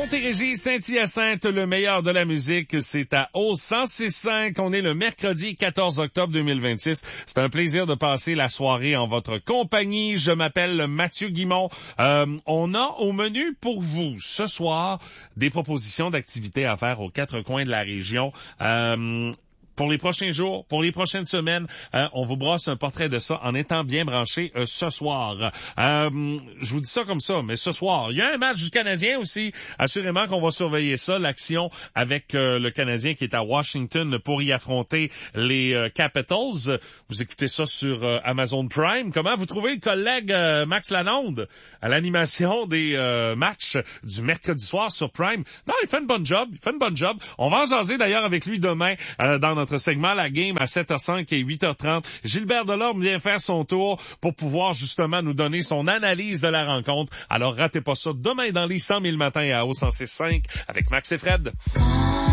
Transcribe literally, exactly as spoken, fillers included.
Montérégie, Saint-Hyacinthe, le meilleur de la musique, c'est à O cent six cinq. On est le mercredi quatorze octobre deux mille vingt-six. C'est un plaisir de passer la soirée en votre compagnie. Je m'appelle Mathieu Guimont. Euh, on a au menu pour vous ce soir des propositions d'activités à faire aux quatre coins de la région. Euh, Pour les prochains jours, pour les prochaines semaines, euh, on vous brosse un portrait de ça en étant bien branché euh, ce soir. Euh, je vous dis ça comme ça, mais ce soir, il y a un match du Canadien aussi. Assurément qu'on va surveiller ça, l'action avec euh, le Canadien qui est à Washington pour y affronter les euh, Capitals. Vous écoutez ça sur euh, Amazon Prime. Comment vous trouvez le collègue euh, Max Lalonde à l'animation des euh, matchs du mercredi soir sur Prime? Non, il fait une bonne job, il fait une bonne job. On va en jaser d'ailleurs avec lui demain euh, dans notre segment La Game à sept heures cinq et huit heures trente. Gilbert Delorme vient faire son tour pour pouvoir justement nous donner son analyse de la rencontre. Alors ratez pas ça demain dans les cent mille matins à O cent six cinq avec Max et Fred.